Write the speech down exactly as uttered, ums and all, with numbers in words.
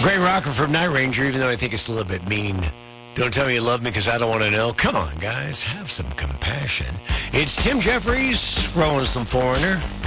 Great rocker from Night Ranger, even though I think it's a little bit mean. Don't tell me you love me because I don't want to know. Come on, guys. Have some compassion. It's Tim Jeffries, rolling some Foreigner.